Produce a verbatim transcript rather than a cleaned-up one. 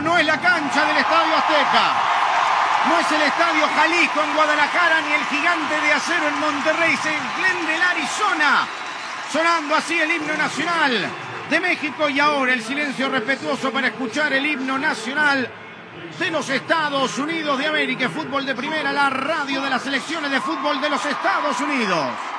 no es la cancha del Estadio Azteca. No es el Estadio Jalisco en Guadalajara, ni el Gigante de Acero en Monterrey. Es en Glendale, Arizona. Sonando así el himno nacional de México. Y ahora el silencio respetuoso para escuchar el himno nacional de los Estados Unidos de América. Fútbol de Primera, la radio de las selecciones de fútbol de los Estados Unidos.